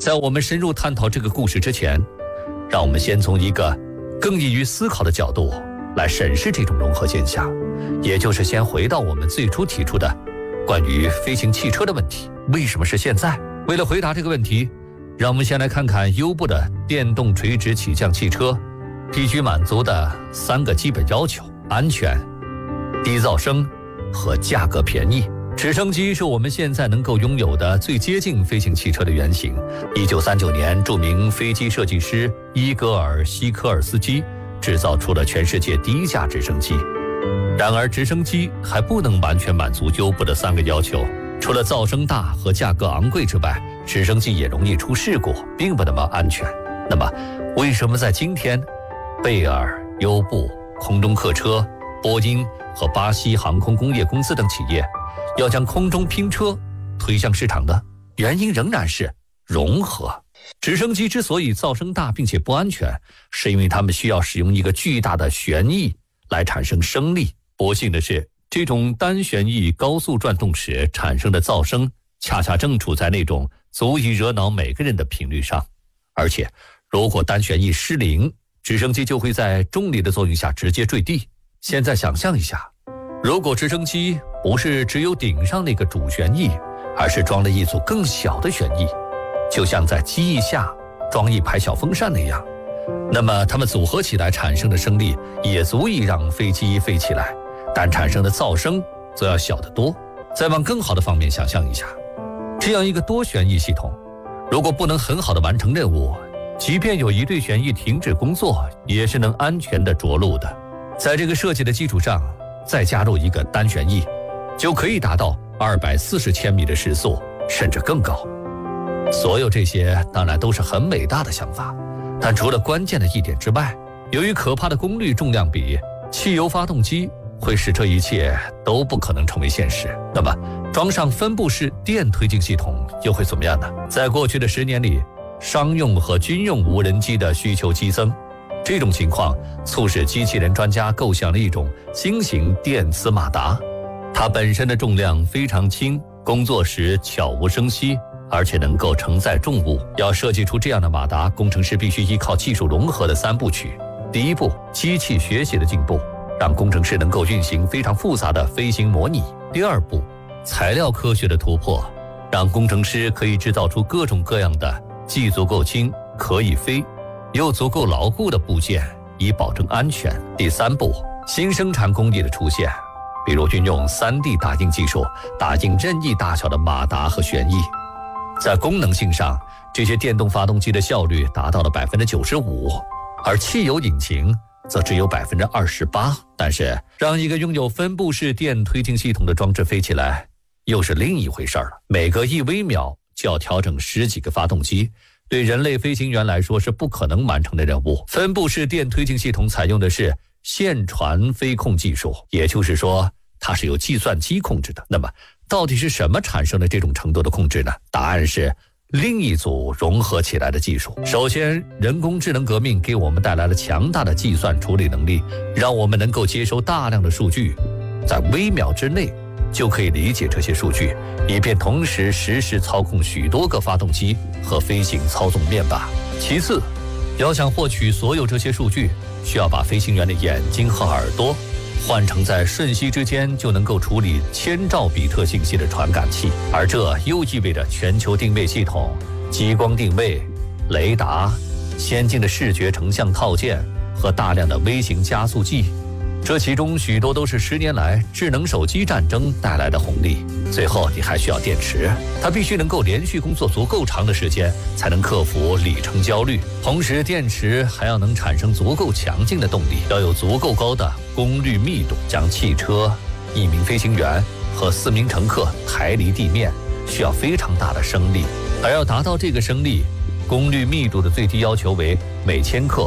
在我们深入探讨这个故事之前，让我们先从一个更易于思考的角度来审视这种融合现象，也就是先回到我们最初提出的关于飞行汽车的问题，为什么是现在？为了回答这个问题，让我们先来看看优步的电动垂直起降汽车必须满足的3个基本要求：安全、低噪声和价格便宜。直升机是我们现在能够拥有的最接近飞行汽车的原型。1939年，著名飞机设计师伊戈尔·希科尔斯基制造出了全世界第一架直升机。然而，直升机还不能完全满足优步的3个要求。除了噪声大和价格昂贵之外，直升机也容易出事故，并不那么安全。那么，为什么在今天，贝尔、优步、空中客车、波音和巴西航空工业公司等企业要将空中拼车推向市场呢？原因仍然是融合。直升机之所以噪声大并且不安全，是因为它们需要使用一个巨大的旋翼来产生升力。不幸的是，这种单旋翼高速转动时产生的噪声恰恰正处在那种足以惹恼每个人的频率上。而且，如果单旋翼失灵，直升机就会在重力的作用下直接坠地。现在想象一下，如果直升机不是只有顶上那个主旋翼，而是装了一组更小的旋翼，就像在机翼下装一排小风扇那样，那么它们组合起来产生的升力也足以让飞机飞起来，但产生的噪声则要小得多。再往更好的方面想象一下，这样一个多旋翼系统，如果不能很好的完成任务，即便有一对旋翼停止工作，也是能安全的着陆的。在这个设计的基础上，再加入一个单旋翼，就可以达到240千米的时速，甚至更高。所有这些当然都是很伟大的想法，但除了关键的一点之外，由于可怕的功率重量比，汽油发动机会使这一切都不可能成为现实。那么装上分布式电推进系统又会怎么样呢？在过去的10年里，商用和军用无人机的需求激增，这种情况促使机器人专家构想了一种新型电磁马达。它本身的重量非常轻，工作时悄无声息，而且能够承载重物。要设计出这样的马达，工程师必须依靠技术融合的3部曲。第一步，机器学习的进步，让工程师能够运行非常复杂的飞行模拟。第二步，材料科学的突破，让工程师可以制造出各种各样的既足够轻，可以飞，又足够牢固的部件，以保证安全。第3步，新生产工艺的出现，比如运用3D 打印技术，打印任意大小的马达和旋翼。在功能性上，这些电动发动机的效率达到了95%，而汽油引擎则只有28%。但是，让一个拥有分布式电推进系统的装置飞起来，又是另一回事了。每隔1微秒就要调整10几个发动机，对人类飞行员来说是不可能完成的任务。分布式电推进系统采用的是线传飞控技术，也就是说，它是由计算机控制的。那么，到底是什么产生了这种程度的控制呢？答案是另一组融合起来的技术。首先，人工智能革命给我们带来了强大的计算处理能力，让我们能够接收大量的数据，在微秒之内就可以理解这些数据，以便同时实时操控许多个发动机和飞行操纵面板。其次，要想获取所有这些数据，需要把飞行员的眼睛和耳朵换成在瞬息之间就能够处理1000兆比特信息的传感器，而这又意味着全球定位系统、激光定位、雷达、先进的视觉成像套件和大量的微型加速器。这其中许多都是10年来智能手机战争带来的红利。最后，你还需要电池，它必须能够连续工作足够长的时间，才能克服里程焦虑。同时，电池还要能产生足够强劲的动力，要有足够高的功率密度，将汽车、1名飞行员和4名乘客抬离地面，需要非常大的升力。而要达到这个升力，功率密度的最低要求为每千克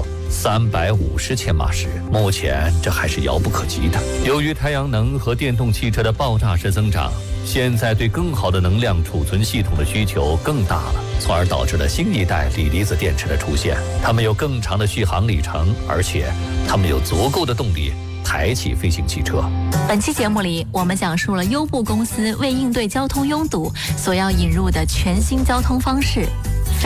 350千瓦时，目前这还是遥不可及的。由于太阳能和电动汽车的爆炸式增长，现在对更好的能量储存系统的需求更大了，从而导致了新一代锂离子电池的出现。它们有更长的续航里程，而且它们有足够的动力抬起飞行汽车。 本期节目里，我们讲述了优步公司为应对交通拥堵所要引入的全新交通方式。